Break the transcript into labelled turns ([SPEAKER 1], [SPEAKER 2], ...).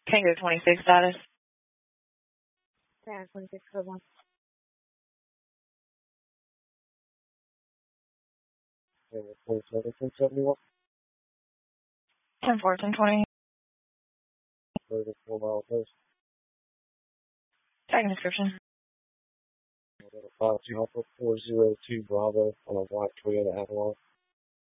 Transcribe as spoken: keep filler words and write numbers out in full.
[SPEAKER 1] Tango twenty-six status.
[SPEAKER 2] Tango twenty-six, code one.
[SPEAKER 3] Tango twenty-seven, ten seventy-one.
[SPEAKER 1] ten four, ten twenty.
[SPEAKER 3] thirty-four mile post.
[SPEAKER 1] Second description.
[SPEAKER 3] five two Alpha four zero two Bravo on a white Toyota Avalon.